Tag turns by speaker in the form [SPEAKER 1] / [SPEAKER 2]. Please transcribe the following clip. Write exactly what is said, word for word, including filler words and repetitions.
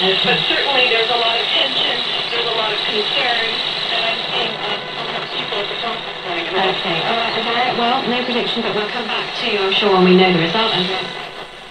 [SPEAKER 1] Okay.
[SPEAKER 2] But certainly there's a lot of tension, there's a lot of concern, and I'm seeing uh, perhaps people at the top going.
[SPEAKER 1] Okay, all right, Andrea. Well, no prediction, but we'll come back to you, I'm sure, when we know the result, Andrea.